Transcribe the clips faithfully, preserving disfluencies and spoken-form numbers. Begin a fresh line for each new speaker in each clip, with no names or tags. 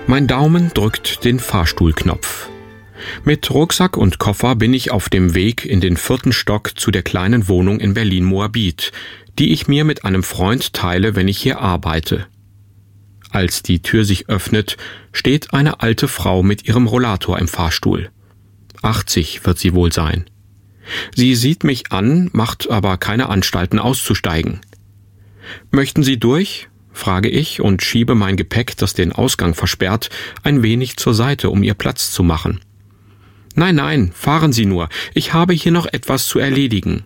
Mein Daumen drückt den Fahrstuhlknopf. Mit Rucksack und Koffer bin ich auf dem Weg in den vierten Stock zu der kleinen Wohnung in Berlin-Moabit, die ich mir mit einem Freund teile, wenn ich hier arbeite. Als die Tür sich öffnet, steht eine alte Frau mit ihrem Rollator im Fahrstuhl. achtzig wird sie wohl sein. Sie sieht mich an, macht aber keine Anstalten auszusteigen. »Möchten Sie durch?« frage ich und schiebe mein Gepäck, das den Ausgang versperrt, ein wenig zur Seite, um ihr Platz zu machen. »Nein, nein, fahren Sie nur, ich habe hier noch etwas zu erledigen.«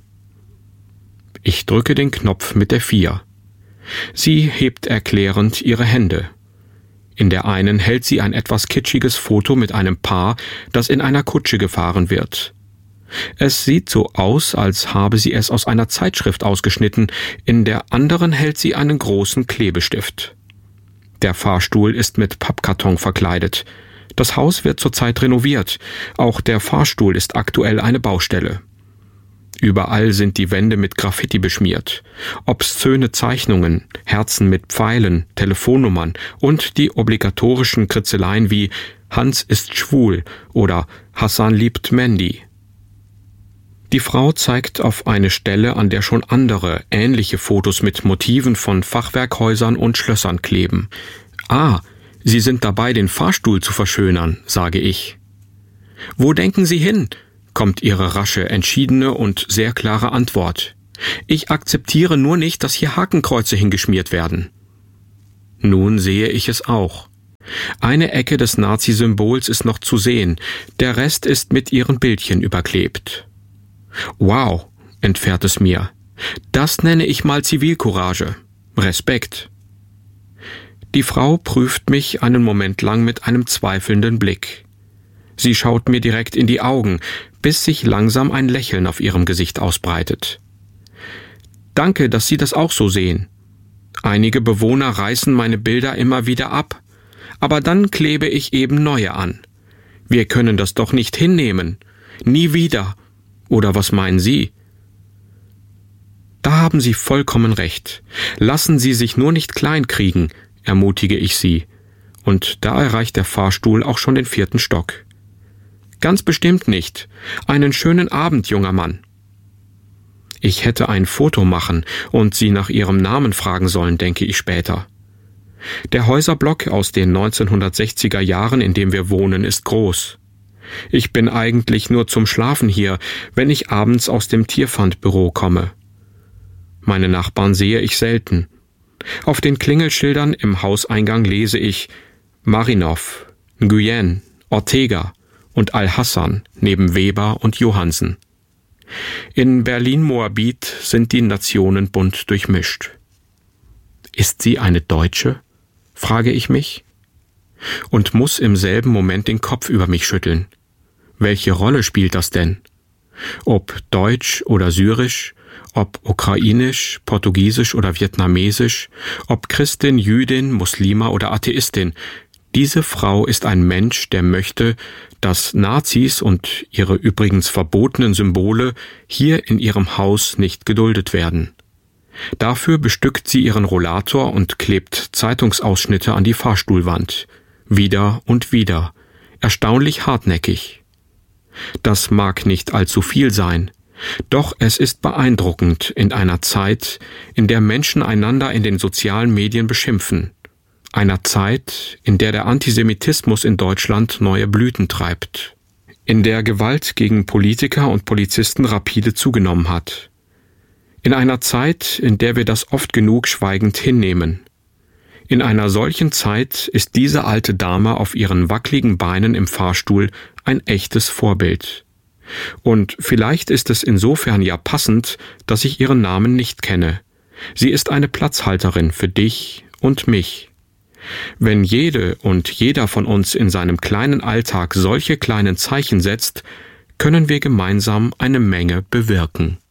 Ich drücke den Knopf mit der vier. Sie hebt erklärend ihre Hände. In der einen hält sie ein etwas kitschiges Foto mit einem Paar, das in einer Kutsche gefahren wird. Es sieht so aus, als habe sie es aus einer Zeitschrift ausgeschnitten, in der anderen hält sie einen großen Klebestift. Der Fahrstuhl ist mit Pappkarton verkleidet. Das Haus wird zurzeit renoviert, auch der Fahrstuhl ist aktuell eine Baustelle. Überall sind die Wände mit Graffiti beschmiert, obszöne Zeichnungen, Herzen mit Pfeilen, Telefonnummern und die obligatorischen Kritzeleien wie »Hans ist schwul« oder »Hassan liebt Mandy«. Die Frau zeigt auf eine Stelle, an der schon andere, ähnliche Fotos mit Motiven von Fachwerkhäusern und Schlössern kleben. »Ah, Sie sind dabei, den Fahrstuhl zu verschönern«, sage ich. »Wo denken Sie hin?« kommt ihre rasche, entschiedene und sehr klare Antwort. »Ich akzeptiere nur nicht, dass hier Hakenkreuze hingeschmiert werden.« Nun sehe ich es auch. Eine Ecke des Nazi-Symbols ist noch zu sehen, der Rest ist mit ihren Bildchen überklebt. »Wow«, entfährt es mir, »das nenne ich mal Zivilcourage. Respekt.« Die Frau prüft mich einen Moment lang mit einem zweifelnden Blick. Sie schaut mir direkt in die Augen, bis sich langsam ein Lächeln auf ihrem Gesicht ausbreitet. »Danke, dass Sie das auch so sehen. Einige Bewohner reißen meine Bilder immer wieder ab, aber dann klebe ich eben neue an. Wir können das doch nicht hinnehmen. Nie wieder. Oder was meinen Sie?« »Da haben Sie vollkommen recht. Lassen Sie sich nur nicht kleinkriegen«, ermutige ich sie. Und da erreicht der Fahrstuhl auch schon den vierten Stock. »Ganz bestimmt nicht. Einen schönen Abend, junger Mann.« Ich hätte ein Foto machen und sie nach ihrem Namen fragen sollen, denke ich später. Der Häuserblock aus den neunzehnhundertsechziger Jahren, in dem wir wohnen, ist groß. Ich bin eigentlich nur zum Schlafen hier, wenn ich abends aus dem Tierpfandbüro komme. Meine Nachbarn sehe ich selten. Auf den Klingelschildern im Hauseingang lese ich Marinov, Nguyen, Ortega und Al-Hassan neben Weber und Johansen. In Berlin-Moabit sind die Nationen bunt durchmischt. Ist sie eine Deutsche? Frage ich mich. Und muss im selben Moment den Kopf über mich schütteln. Welche Rolle spielt das denn? Ob Deutsch oder Syrisch, ob Ukrainisch, Portugiesisch oder Vietnamesisch, ob Christin, Jüdin, Muslima oder Atheistin, diese Frau ist ein Mensch, der möchte, dass Nazis und ihre übrigens verbotenen Symbole hier in ihrem Haus nicht geduldet werden. Dafür bestückt sie ihren Rollator und klebt Zeitungsausschnitte an die Fahrstuhlwand. Wieder und wieder. Erstaunlich hartnäckig. Das mag nicht allzu viel sein, doch es ist beeindruckend in einer Zeit, in der Menschen einander in den sozialen Medien beschimpfen. Einer Zeit, in der der Antisemitismus in Deutschland neue Blüten treibt. In der Gewalt gegen Politiker und Polizisten rapide zugenommen hat. In einer Zeit, in der wir das oft genug schweigend hinnehmen. In einer solchen Zeit ist diese alte Dame auf ihren wackligen Beinen im Fahrstuhl ein echtes Vorbild. Und vielleicht ist es insofern ja passend, dass ich ihren Namen nicht kenne. Sie ist eine Platzhalterin für dich und mich. Wenn jede und jeder von uns in seinem kleinen Alltag solche kleinen Zeichen setzt, können wir gemeinsam eine Menge bewirken.